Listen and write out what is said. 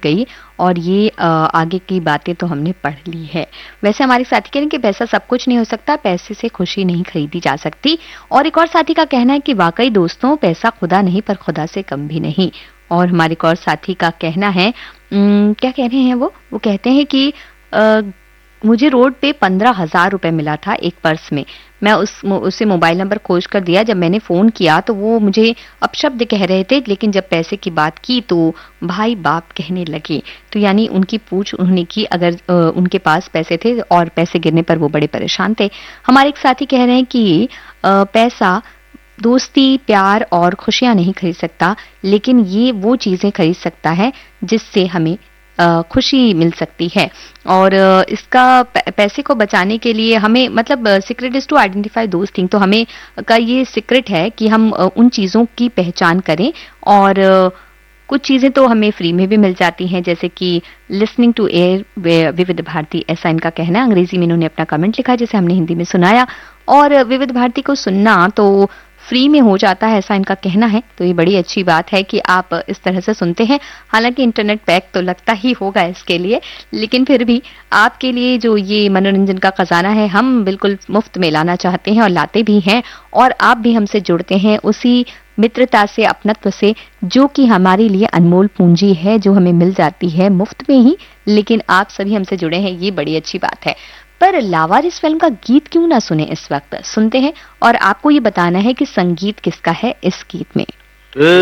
गई और ये आगे की बातें तो हमने पढ़ ली है। वैसे हमारे साथी कह रहे हैं कि पैसा सब कुछ नहीं हो सकता, पैसे से खुशी नहीं खरीदी जा सकती। और एक और साथी का कहना है कि वाकई दोस्तों, पैसा खुदा नहीं पर खुदा से कम भी नहीं। और हमारे एक और साथी का कहना है, क्या कह रहे हैं वो कहते हैं कि मुझे रोड पे 15,000 रुपए मिला था एक पर्स में। मैं उसे मोबाइल नंबर खोज कर दिया। जब मैंने फोन किया तो वो मुझे अपशब्द कह रहे थे, लेकिन जब पैसे की बात की तो भाई बाप कहने लगे। तो यानी उनकी पूछ उन्होंने की, अगर उनके पास पैसे थे और पैसे गिरने पर वो बड़े परेशान थे। हमारे एक साथी कह रहे हैं कि पैसा दोस्ती, प्यार और खुशियां नहीं खरीद सकता, लेकिन ये वो चीजें खरीद सकता है जिससे हमें खुशी मिल सकती है। और इसका पैसे को बचाने के लिए हमें, मतलब secret is to identify those thing, तो हमें का ये सीक्रेट है कि हम उन चीजों की पहचान करें। और कुछ चीजें तो हमें फ्री में भी मिल जाती हैं, जैसे कि लिसनिंग टू एयर विविध भारती, ऐसा इनका कहना है। अंग्रेजी में इन्होंने अपना कमेंट लिखा जिसे हमने हिंदी में सुनाया। और विविध भारती को सुनना तो फ्री में हो जाता है, ऐसा इनका कहना है। तो ये बड़ी अच्छी बात है कि आप इस तरह से सुनते हैं। हालांकि इंटरनेट पैक तो लगता ही होगा इसके लिए, लेकिन फिर भी आपके लिए जो ये मनोरंजन का खजाना है, हम बिल्कुल मुफ्त में लाना चाहते हैं और लाते भी हैं। और आप भी हमसे जुड़ते हैं उसी मित्रता से, अपनत्व से, जो कि हमारे लिए अनमोल पूंजी है, जो हमें मिल जाती है मुफ्त में ही। लेकिन आप सभी हमसे जुड़े हैं, ये बड़ी अच्छी बात है। पर लावारिस फिल्म का गीत क्यों ना सुने, इस वक्त सुनते हैं और आपको ये बताना है कि संगीत किसका है इस गीत में।